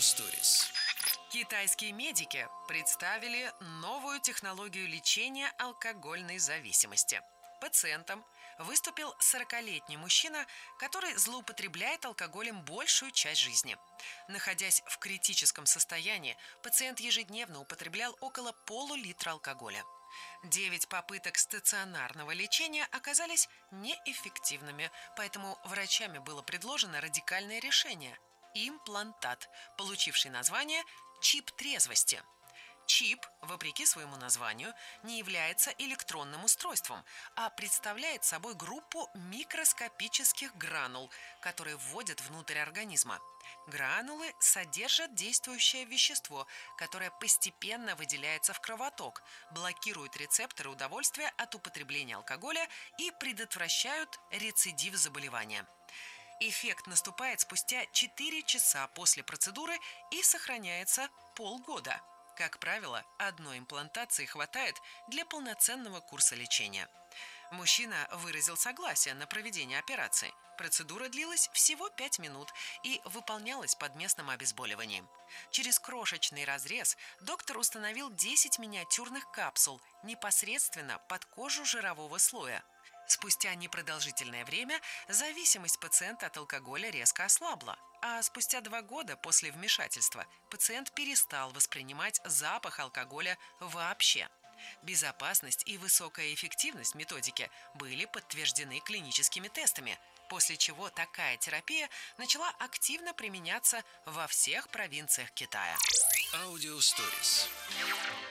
Stories. Китайские медики представили новую технологию лечения алкогольной зависимости. Пациентом выступил 40-летний мужчина, который злоупотребляет алкоголем большую часть жизни. Находясь в критическом состоянии, пациент ежедневно употреблял около полулитра алкоголя. 9 попыток стационарного лечения оказались неэффективными, поэтому врачами было предложено радикальное решение – имплантат, получивший название «чип трезвости». Чип, вопреки своему названию, не является электронным устройством, а представляет собой группу микроскопических гранул, которые вводят внутрь организма. Гранулы содержат действующее вещество, которое постепенно выделяется в кровоток, блокирует рецепторы удовольствия от употребления алкоголя и предотвращают рецидив заболевания. Эффект наступает спустя 4 часа после процедуры и сохраняется полгода. Как правило, одной имплантации хватает для полноценного курса лечения. Мужчина выразил согласие на проведение операции. Процедура длилась всего 5 минут и выполнялась под местным обезболиванием. Через крошечный разрез доктор установил 10 миниатюрных капсул непосредственно под кожу жирового слоя. Спустя непродолжительное время зависимость пациента от алкоголя резко ослабла, а спустя 2 года после вмешательства пациент перестал воспринимать запах алкоголя вообще. Безопасность и высокая эффективность методики были подтверждены клиническими тестами, после чего такая терапия начала активно применяться во всех провинциях Китая. Audio Stories.